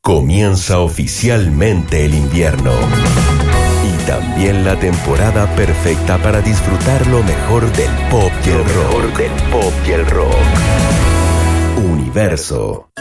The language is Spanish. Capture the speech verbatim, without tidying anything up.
Comienza oficialmente el invierno y también la temporada perfecta para disfrutar lo mejor del pop y el rock. Del pop y el rock. Universo.